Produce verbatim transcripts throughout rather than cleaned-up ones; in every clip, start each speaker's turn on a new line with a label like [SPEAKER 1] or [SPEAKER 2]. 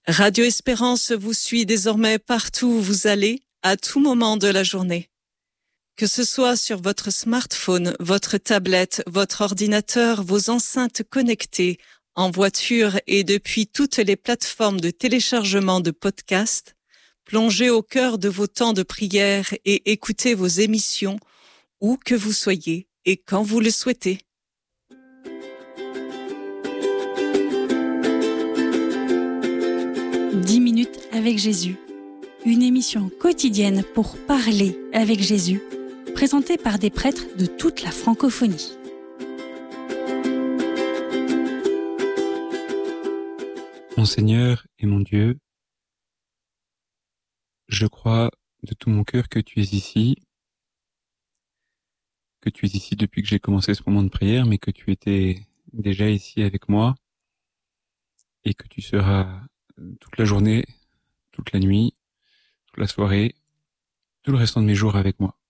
[SPEAKER 1] Radio Espérance vous suit désormais partout où vous allez, à tout moment de la journée. Que ce soit sur votre smartphone, votre tablette, votre ordinateur, vos enceintes connectées, en voiture et depuis toutes les plateformes de téléchargement de podcasts, plongez au cœur de vos temps de prière et écoutez vos émissions où que vous soyez et quand vous le souhaitez.
[SPEAKER 2] dix minutes avec Jésus, une émission quotidienne pour parler avec Jésus, présentée par des prêtres de toute la francophonie.
[SPEAKER 3] Mon Seigneur et mon Dieu, je crois de tout mon cœur que tu es ici, que tu es ici depuis que j'ai commencé ce moment de prière, mais que tu étais déjà ici avec moi et que tu seras toute la journée, toute la nuit, toute la soirée, tout le restant de mes jours avec moi.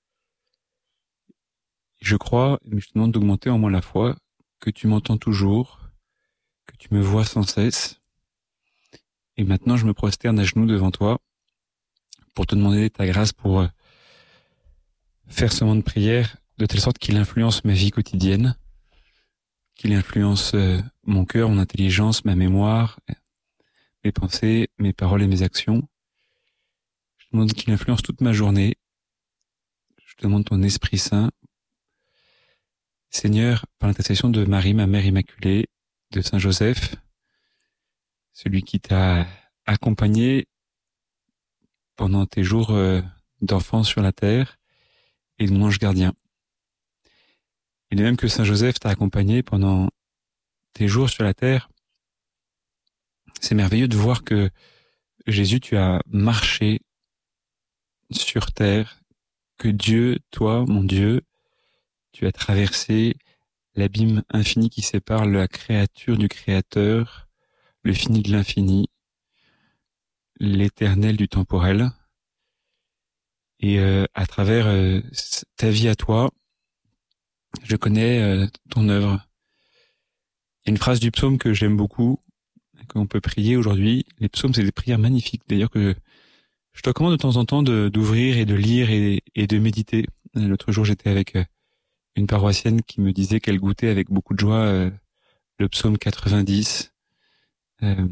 [SPEAKER 3] Je crois, mais je te demande d'augmenter en moi la foi, que tu m'entends toujours, que tu me vois sans cesse. Et maintenant, je me prosterne à genoux devant toi pour te demander ta grâce pour faire ce moment de prière de telle sorte qu'il influence ma vie quotidienne, qu'il influence mon cœur, mon intelligence, ma mémoire, mes pensées, mes paroles et mes actions. Je te demande qu'il influence toute ma journée. Je te demande ton Esprit Saint. Seigneur, par l'intercession de Marie, ma Mère Immaculée, de Saint Joseph, celui qui t'a accompagné pendant tes jours d'enfance sur la terre, et de mon ange gardien. Et de même que Saint Joseph t'a accompagné pendant tes jours sur la terre, c'est merveilleux de voir que Jésus, tu as marché sur terre, que Dieu, toi, mon Dieu, tu as traversé l'abîme infini qui sépare la créature du Créateur, le fini de l'infini, l'éternel du temporel. Et euh, à travers euh, ta vie à toi, je connais euh, ton œuvre. Il y a une phrase du psaume que j'aime beaucoup, qu'on peut prier aujourd'hui. Les psaumes, c'est des prières magnifiques. D'ailleurs, que je te recommande de temps en temps de, d'ouvrir et de lire et, et de méditer. L'autre jour, j'étais avec une paroissienne qui me disait qu'elle goûtait avec beaucoup de joie euh, le psaume quatre-vingt-dix, euh,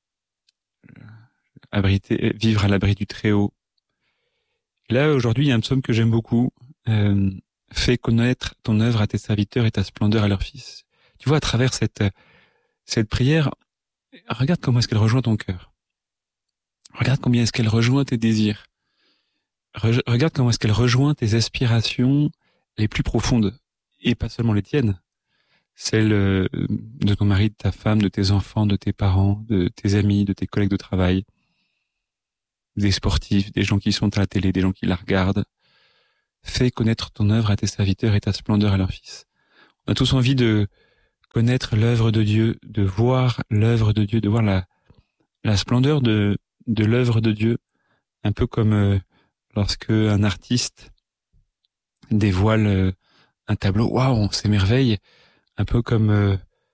[SPEAKER 3] abriter, vivre à l'abri du Très-Haut. Là, aujourd'hui, il y a un psaume que j'aime beaucoup. Euh, fais connaître ton œuvre à tes serviteurs et ta splendeur à leurs fils. Tu vois, à travers cette cette prière, regarde comment est-ce qu'elle rejoint ton cœur. Regarde combien est-ce qu'elle rejoint tes désirs. Re- regarde comment est-ce qu'elle rejoint tes aspirations les plus profondes. Et pas seulement les tiennes. Celles de ton mari, de ta femme, de tes enfants, de tes parents, de tes amis, de tes collègues de travail, des sportifs, des gens qui sont à la télé, des gens qui la regardent. Fais connaître ton œuvre à tes serviteurs et ta splendeur à leurs fils. On a tous envie de connaître l'œuvre de Dieu, de voir l'œuvre de Dieu, de voir la, la splendeur de, de l'œuvre de Dieu, un peu comme euh, lorsque un artiste dévoile euh, un tableau, waouh, on s'émerveille, un peu comme euh,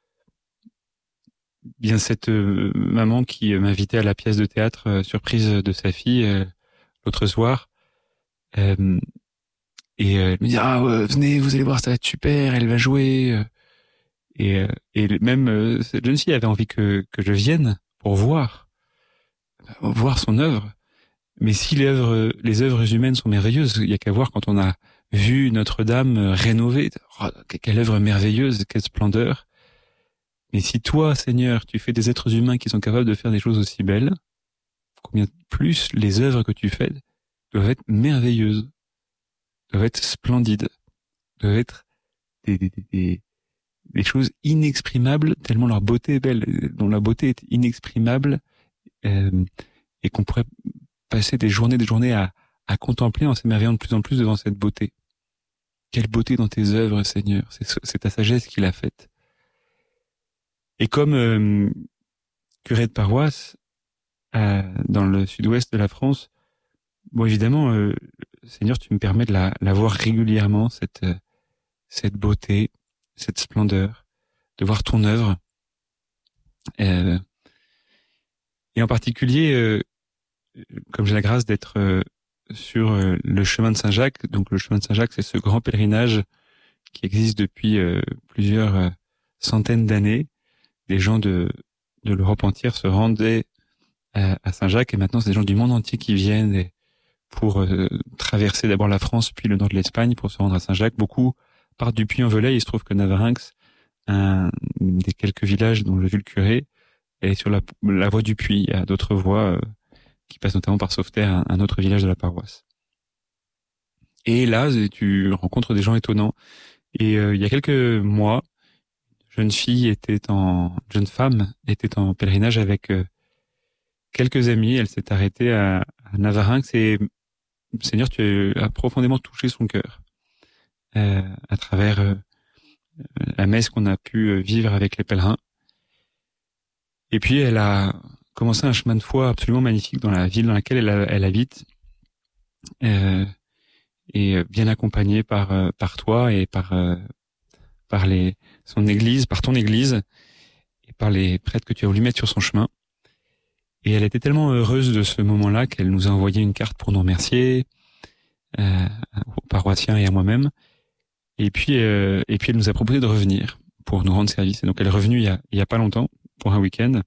[SPEAKER 3] bien cette euh, maman qui m'invitait à la pièce de théâtre euh, surprise de sa fille euh, l'autre soir, euh, et euh, elle me dit ah ouais, venez, vous allez voir, ça va être super, elle va jouer. euh, Et, euh, et même euh, cette jeune fille avait envie que, que je vienne pour voir, voir son œuvre. Mais si les œuvres, les œuvres humaines sont merveilleuses, il y a qu'à voir quand on a vu Notre-Dame rénovée. Oh, quelle œuvre merveilleuse, quelle splendeur. Mais si toi, Seigneur, tu fais des êtres humains qui sont capables de faire des choses aussi belles, combien plus les œuvres que tu fais doivent être merveilleuses, doivent être splendides, doivent être des, des, des, des des choses inexprimables tellement leur beauté est belle, dont la beauté est inexprimable, euh, et qu'on pourrait passer des journées des journées à, à contempler en s'émerveillant de plus en plus devant cette beauté. Quelle beauté dans tes œuvres, Seigneur, c'est, c'est ta sagesse qui l'a faite. Et comme euh, curé de paroisse euh, dans le sud-ouest de la France, bon évidemment, euh, Seigneur, tu me permets de la, la voir régulièrement, cette, euh, cette beauté, cette splendeur, de voir ton œuvre. Euh, Et en particulier, euh, comme j'ai la grâce d'être euh, sur euh, le chemin de Saint-Jacques, donc le chemin de Saint-Jacques, c'est ce grand pèlerinage qui existe depuis euh, plusieurs euh, centaines d'années. Les gens de, de l'Europe entière se rendaient à, à Saint-Jacques, et maintenant c'est des gens du monde entier qui viennent et pour euh, traverser d'abord la France puis le nord de l'Espagne pour se rendre à Saint-Jacques. Beaucoup partent du Puy-en-Velay. Il se trouve que Navarinx, un des quelques villages dont j'ai vu le curé, est sur la, la voie du Puy. Il y a d'autres voies euh, qui passent notamment par Sauveterre, un, un autre village de la paroisse. Et là, tu rencontres des gens étonnants. Et euh, il y a quelques mois, une jeune fille était en, une jeune femme était en pèlerinage avec euh, quelques amis. Elle s'est arrêtée à, à Navarinx et Seigneur, tu as profondément touché son cœur euh, à travers euh, la messe qu'on a pu vivre avec les pèlerins. Et puis, elle a commencé un chemin de foi absolument magnifique dans la ville dans laquelle elle, elle habite, euh, et bien accompagnée par par toi et par par les son église, par ton église et par les prêtres que tu as voulu mettre sur son chemin. Et elle était tellement heureuse de ce moment-là qu'elle nous a envoyé une carte pour nous remercier, euh, aux paroissiens et à moi-même. Et puis, euh, et puis elle nous a proposé de revenir pour nous rendre service. Et donc elle est revenue il y a, il y a pas longtemps pour un week-end.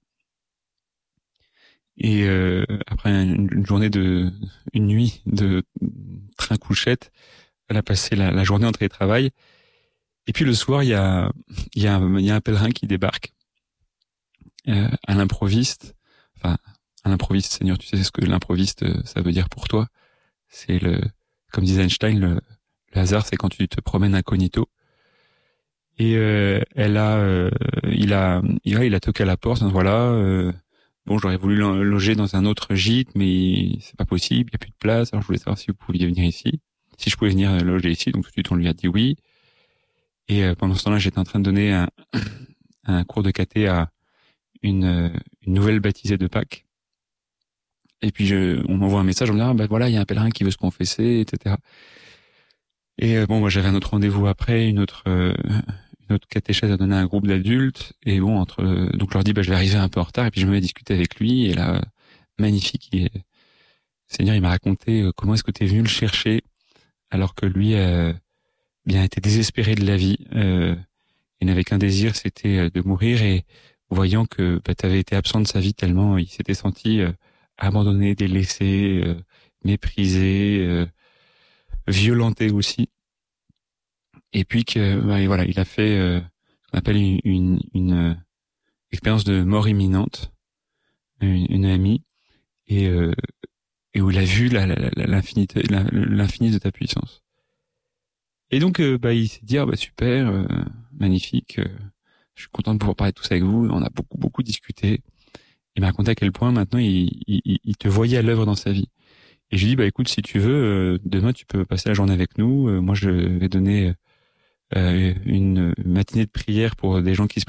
[SPEAKER 3] Et euh, après une, une journée de, une nuit de train couchette, elle a passé la, la journée en télétravail. Et puis le soir, il y a, il y a, un, il y a un pèlerin qui débarque euh, à l'improviste. Enfin, à l'improviste, Seigneur, tu sais ce que l'improviste, ça veut dire pour toi. C'est le, comme disait Einstein, le, le hasard, c'est quand tu te promènes incognito. Et euh, elle a, euh, il a, il a, il a toqué à la porte. Voilà. Euh, bon, j'aurais voulu loger dans un autre gîte, mais c'est pas possible. Il y a plus de place. Alors je voulais savoir si vous pouviez venir ici, si je pouvais venir loger ici. Donc tout de suite, on lui a dit oui. Et euh, pendant ce temps-là, j'étais en train de donner un, un cours de caté à une, une nouvelle baptisée de Pâques. Et puis je, on m'envoie un message, on me dit ah ben voilà, il y a un pèlerin qui veut se confesser, et cetera. Et euh, bon, moi j'avais un autre rendez-vous après, une autre euh, une autre catéchèse à donner à un groupe d'adultes. Et bon, entre euh, donc je leur dis bah je vais arriver un peu en retard. Et puis je me mets à discuter avec lui. Et là, magnifique, il est, Seigneur, il m'a raconté euh, comment est-ce que tu es venu le chercher alors que lui euh, bien était désespéré de la vie. Euh, il n'avait qu'un désir, c'était de mourir. Et voyant que bah, tu avais été absent de sa vie tellement il s'était senti euh, abandonné, délaissé, euh, méprisé, euh, violenté aussi. Et puis que bah, et voilà, il a fait euh, ce qu'on appelle une, une, une euh, expérience de mort imminente, une, une amie, et, euh, et où il a vu la, la, la, l'infinité, la, l'infini de ta puissance. Et donc euh, bah, il s'est dit ah, bah super, euh, magnifique, euh, je suis content de pouvoir parler de tout ça avec vous. On a beaucoup beaucoup discuté. Il m'a raconté à quel point maintenant il, il, il te voyait à l'œuvre dans sa vie. Et je lui dis bah écoute, si tu veux, euh, demain tu peux passer la journée avec nous. Euh, moi je vais donner euh, une matinée de prière pour des gens qui se